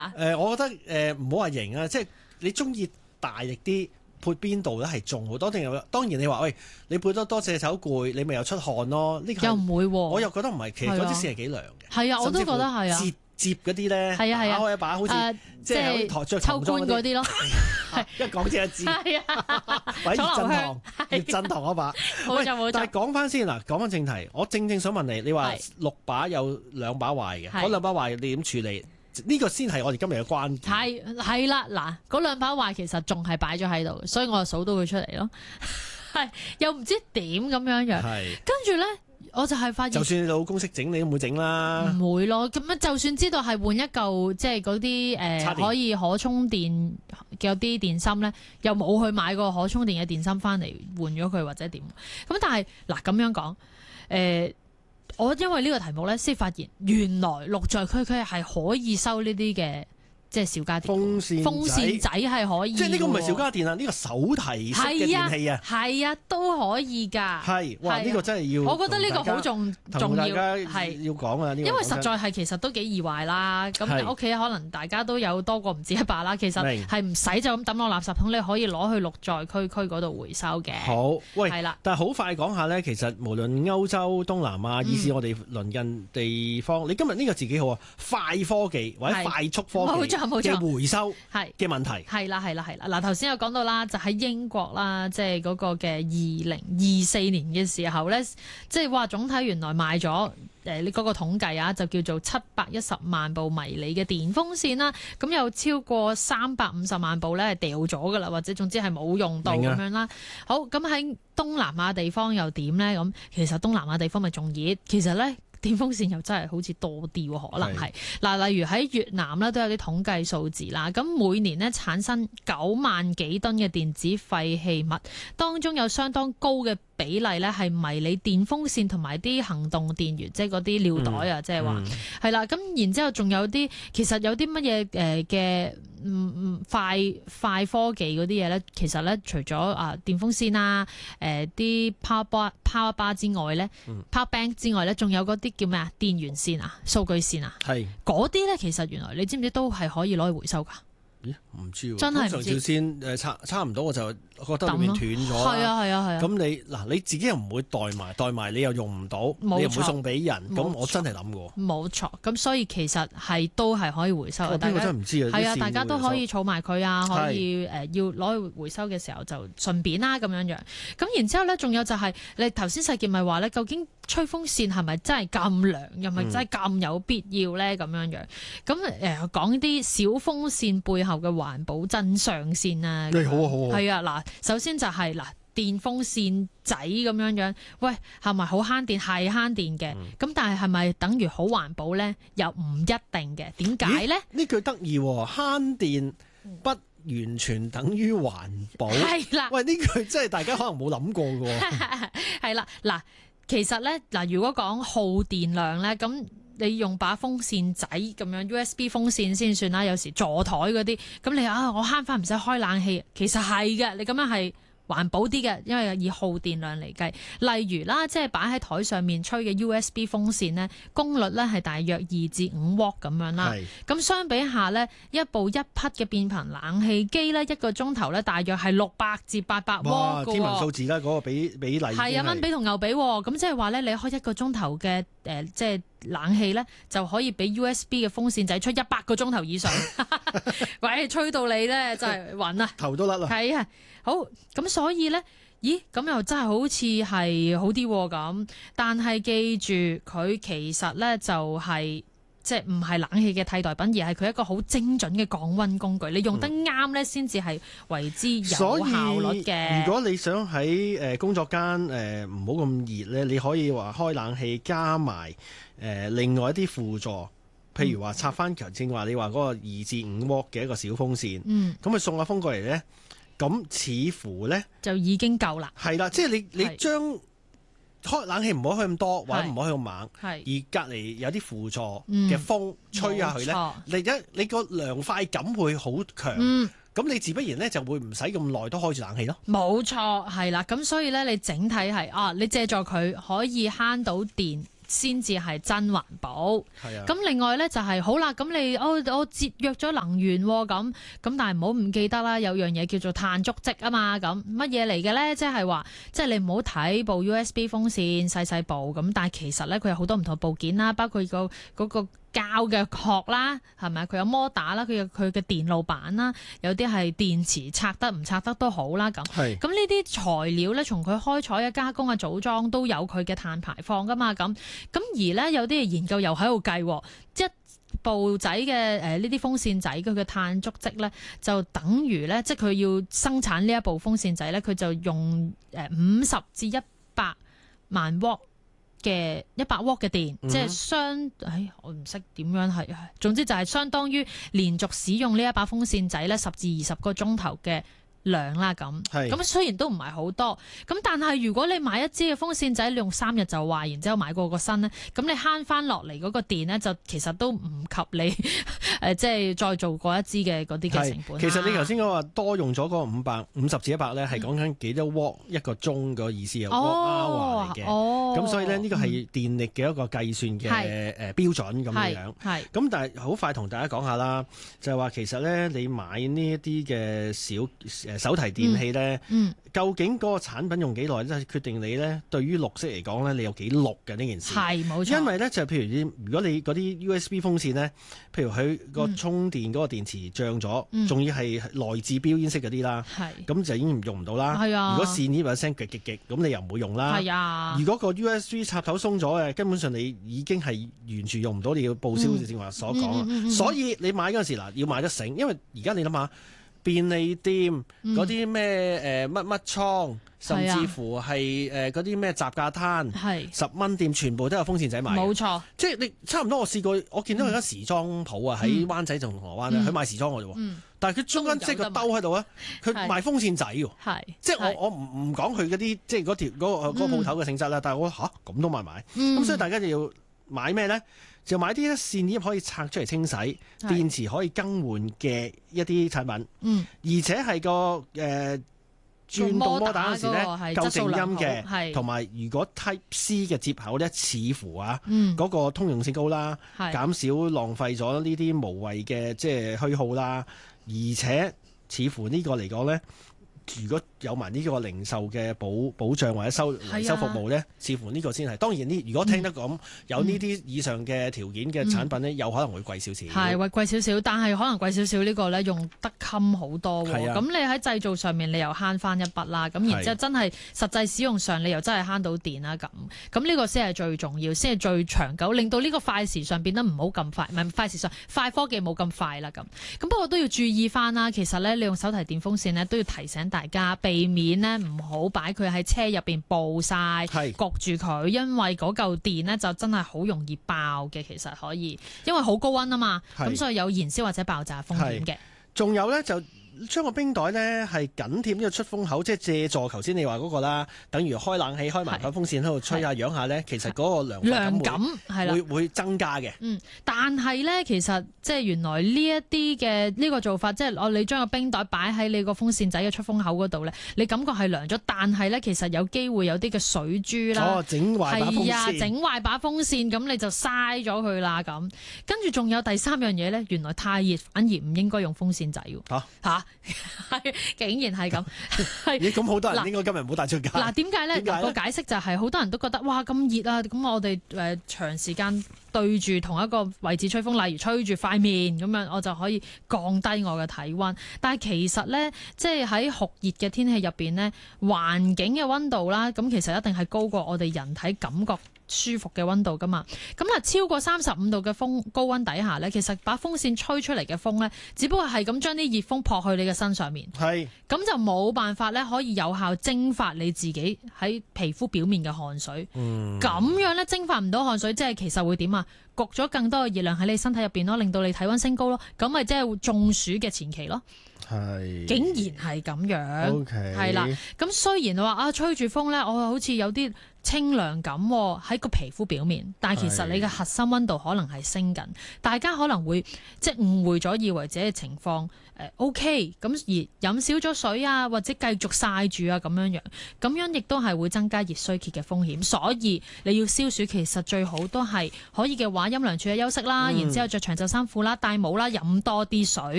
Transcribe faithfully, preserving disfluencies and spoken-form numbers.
誒、呃，我覺得誒唔好話型啊，即係你中意大力啲。配邊度咧係重好多，定係當然你話喂，你配得多隻手攰，你咪又出汗咯。呢、這個又唔會喎、啊， 我又覺得唔係，其實嗰啲先係幾涼嘅。 係啊，我都覺得係啊。 摺摺嗰啲咧， 係啊係啊， 打開一把好似、呃、即係着秋官嗰啲咯。 一講即係知。係啊，或者葉振棠、葉振棠嗰把。 冇錯冇錯。 但係講翻先嗱，講翻正題，我正正想問你，你話六把有兩把壞嘅，嗰兩把壞你點處理？呢、這個先係我哋今日嘅關鍵。 係係啦，嗱，嗰兩把壞其實仲係擺咗喺度，所以我就數到佢出嚟咯。係又唔知點咁樣樣。係跟住咧，我就係發現， 就算你老公識整，你都唔會整啦。 唔會咯，咁樣就算知道係換一嚿，即係嗰啲誒可以可充電嘅有啲電芯咧，又冇去買個可充電嘅電芯翻嚟換咗佢或者點。咁但係嗱咁樣講，誒、呃。我因為呢個題目咧，先發現原來綠在區區係可以收呢啲嘅，即係小家電風扇風扇仔係可以， 即係呢個唔係小家電啊，呢、呢個手提式嘅電器啊， 係啊，都可以㗎。係哇， 呢、呢個真係要， 我覺得呢個好重重要， 係要講啊。因為實在係其實都幾易壞啦。咁屋企可能大家都有多過唔止一把啦。其實係唔使就咁抌落垃圾桶，你可以攞去綠在區區嗰度回收嘅。 好，喂， 係啦， 但係好快講下咧，其實無論歐洲、東南亞，以至我哋鄰近地方，嗯、你今日呢個字幾好啊，快科技或者快速科技。冇錯嘅回收係嘅問題係啦係啦係啦。嗱，頭先有講到啦，就喺英國啦，即係嗰個嘅二零二四年嘅時候咧，即係話總體原來賣咗誒你嗰個統計啊，就叫做七百一十萬部迷你嘅電風扇啦。咁有超過三百五十萬部咧係掉咗噶啦，或者總之係冇用到咁樣啦。好，咁喺東南亞地方又點咧？咁其實東南亞地方咪仲熱，其實咧。電風扇又真係好似多啲喎，可能係嗱，例如喺越南咧都有啲統計數字啦。咁每年咧產生九萬幾噸嘅電子廢棄物，當中有相當高嘅比例咧係迷你電風扇同埋啲行動電源，即係嗰啲尿袋啊，即係話係啦。咁然之後仲有啲，其實有啲乜嘢誒嘅嗯嗯快快科技嗰啲嘢咧，其實咧除咗啊電風扇啊、誒啲 power bar power bar 之外咧、嗯、，power bank 之外咧，仲有嗰啲叫咩啊？電源線啊、數據線啊，係嗰啲咧，其實原來你知唔知都係可以攞去回收㗎？ 咦？唔知喎， 真係唔知。 通常條線誒差差唔多，我就覺得裏面斷咗。係啊係啊係啊。咁你嗱你自己又唔會代埋，代埋你又用唔到，你又唔會送俾人。咁我真係諗過。冇錯。 咁所以其實係都係可以回收嘅。 大家真係唔知啊。 係啊，大家都可以儲埋佢啊，可以誒、呃、要攞去回收嘅時候就順便啦咁樣樣。咁然之後咧，仲有就係、是、你頭先世傑咪話咧，究竟吹風扇係咪真係咁涼，又咪真係咁有必要咧？咁樣樣。咁誒講啲小風扇背後嘅環保真相先啊。 你好啊好啊。 係啊嗱。首先就係、是、嗱，電風扇仔咁樣樣，喂，係咪好慳電？係慳電嘅，咁、嗯、但係係咪等於好環保咧？又唔一定嘅。點解咧？ 呢句得意喎，慳電不完全等於環保。係啦，喂，呢句真係大家可能冇諗過嘅。 係啦，嗱，其實咧，嗱，如果講耗電量咧，咁你用把風扇仔咁樣 U S B 風扇先算啦。有時座台嗰啲，咁你啊，我慳翻唔使開冷氣，其實係嘅，你咁樣係環保啲嘅，因為以耗電量嚟計。例如啦，即係擺喺台上面吹嘅 U S B 風扇呢，功率呢係大約二至五瓦咁樣啦。咁相比下呢，一部一匹嘅變頻冷氣機呢，一個鐘頭呢大約係六百至八百瓦嘅。天文數字啦，嗰、嗰個比比例係啊，蚊比同牛比。咁即係話呢，你開一個鐘頭嘅誒，即係冷氣呢，就可以比 U S B 嘅風扇仔吹一百個鐘頭以上。喂，吹到你呢，真係暈啊，頭都甩啦。係啊，好咁所以呢，咦咁又真係好似係好啲咁，但係記住佢其實呢就係即係唔係冷氣嘅替代品，而係佢一個好精準嘅降溫工具。你用得啱呢，先至係為之有效率嘅。如果你想喺誒工作間誒唔好咁熱呢，你可以話開冷氣加埋誒另外一啲輔助。譬如話插翻頭先話你話嗰個二至五瓦嘅一個小風扇，嗯，咁佢送下風過嚟咧，咁似乎咧就已經夠啦。係啦，即係你你將開冷氣唔好開咁多，或者唔好開咁猛，而隔離有啲輔助嘅風吹下去咧，你一你個涼快感會好強。嗯，咁你自不然咧就會唔使咁耐都開住冷氣咯。冇錯，係啦，咁所以咧你整體係啊，你借助佢可以慳到電。 先至係真環保。 係啊。 咁另外咧就係、是、好啦，咁你我我節約咗能源喎，咁咁但係唔好唔記得啦，有樣嘢叫做碳足跡啊嘛。咁乜嘢嚟嘅咧？即係話即係你唔好睇部 U S B 風扇細細部咁，但係其實咧佢有好多唔同部件啦，包括個嗰個膠嘅殼啦，係咪？佢有摩打啦，佢有佢嘅電路板啦，有啲係電池拆得唔拆得都好啦。咁咁呢啲材料咧，從佢開採嘅加工啊、組裝都有佢嘅碳排放噶嘛。咁咁而咧有啲研究又喺度計，一部仔嘅誒呢啲風扇仔佢嘅碳足跡咧，就等於咧，即係佢要生產呢一部風扇仔咧，佢就用誒五十至一百萬瓦嘅一百瓦嘅電，嗯、即係相，誒我唔識點樣係，總之就係相當於連續使用呢一把風扇仔咧十至二十個鐘頭嘅量啦。咁咁雖然都唔係好多，咁但係如果你買一支嘅風扇仔，你用三日就壞，然之後買過個新咧，咁你慳翻落嚟嗰個電咧，就其實都唔及你誒即係再做過一支嘅嗰啲嘅成本。 其實你頭先講話多用咗嗰五百五十至一百咧，係講緊幾多瓦一個鐘個意思啊？瓦瓦嚟嘅。咁所以咧呢個係電力嘅一個計算嘅誒標準咁樣樣。係。咁但係好快同大家講下啦，就係話其實咧你買呢一啲嘅小誒手提電器咧，嗯嗯、究竟嗰個產品用幾耐咧，決定你咧對於綠色嚟講咧，你有幾綠嘅呢件事。係冇錯。因為咧就譬如如果你嗰啲 U S B 風扇咧，譬如佢個充電嗰個電池脹咗，仲、嗯、要係內置標煙式嗰啲啦，咁就已經用唔到啦。係啊。如果線呢把聲極極極，咁你又唔會用啦。係啊。如果個 U S B 插頭鬆咗嘅，根本上你已經係完全用唔到，你要報銷正話所講啊。嗯嗯嗯嗯、所以你買嗰陣時嗱，要買得醒，因為而家你諗下。便利店嗰啲咩誒乜乜倉，甚至乎係誒嗰啲咩雜架攤，十蚊店全部都有風扇仔賣。冇錯，即係你差唔多。我試過，我見到有間時裝鋪啊，喺灣仔同銅鑼灣咧，佢賣時裝嘅啫。嗯、但係佢中間即係個兜喺度啊，佢賣風扇仔喎。係，即係我我唔唔講佢嗰啲即係嗰條嗰個嗰個鋪頭嘅性質啦。但係我嚇咁都賣埋，咁所以大家就要買咩咧？就買啲線葉可以拆出嚟清洗，電池可以更換嘅一啲產品，嗯、而且係個誒、呃、轉動摩打嗰時咧夠靜音嘅，同埋如果 Type C 嘅接口咧，似乎啊嗰、嗯、個通用性高啦，減少浪費咗呢啲無謂嘅即係虛耗啦，而且似乎呢個嚟講咧。如果有埋呢個零售嘅保保障或者收維修服務咧，似乎呢個先係。當然呢，如果聽得咁、嗯、有呢啲以上嘅條件嘅產品咧，嗯、有可能會貴少少。係會貴少少，但係可能貴少少呢個咧用得襟好多喎。咁、啊、你喺製造上面你又慳翻一筆啦。咁然之後真係實際使用上你又真係慳到電啦。咁咁呢個先係最重要，先係最長久，令到呢個快時尚變得唔好咁快，唔係快時尚，快科技冇咁快啦。咁咁不過都要注意翻啦。其實咧，你用手提電風扇咧都要提醒大家避免咧唔好擺佢喺車入邊暴曬，焗住佢，因為嗰嚿電咧就真係好容易爆嘅。其實可以，因為好高溫啊嘛，咁所以有燃燒或者爆炸風險嘅。仲有咧就。將個冰袋咧係緊貼呢個出風口，即係借助頭先你話嗰個啦，等於開冷氣開埋個風扇喺度吹下氧下咧，其實嗰個涼感係啦，會會增加嘅。嗯，但係咧其實即係原來呢一啲嘅呢個做法，即係我你將個冰袋擺喺你個風扇仔嘅出風口嗰度咧，你感覺係涼咗，但係咧其實有機會有啲嘅水珠啦，哦，整壞把風扇，係啊，整壞把風扇，咁你就嘥咗佢啦咁。跟住仲有第三樣嘢咧，原來太熱反而唔應該用風扇仔喎。嚇嚇！係竟然係咁，係咁好多人應該今日唔好帶出街。嗱，點解咧？個解釋就係、是、好多人都覺得哇咁熱啊，咁我哋誒長時間對住同一個位置吹風，例如吹住塊面咁樣，我就可以降低我嘅體溫。但係其實咧，即係喺酷熱嘅天氣入邊咧，環境嘅溫度啦，咁其實一定係高過我哋人體感覺舒服嘅溫度噶嘛，咁啊超過三十五度嘅風高溫底下咧，其實把風扇吹出嚟嘅風咧，只不過係咁將啲熱風撲去你嘅身上面，係咁就冇辦法咧可以有效蒸發你自己喺皮膚表面嘅汗水。嗯，咁樣咧蒸發唔到汗水，即係其實會點啊？焗咗更多嘅熱量喺你身體入邊咯，令到你體溫升高咯，咁咪即係中暑嘅前期咯。 係竟然係咁樣。 OK， 係啦。咁雖然話啊吹住風咧，我好似有啲清涼感喺個皮膚表面，但係其實你嘅核心溫度可能係升緊，大家可能會即係誤會咗，以為自己嘅情況誒、呃、OK，咁而飲少咗水啊，或者繼續曬住啊咁樣樣，咁樣亦都係會增加熱衰竭嘅風險。所以你要消暑，其實最好都係可以嘅話，陰涼處嘅休息啦，嗯、然之後着長袖衫褲啦，戴帽啦，飲多啲水。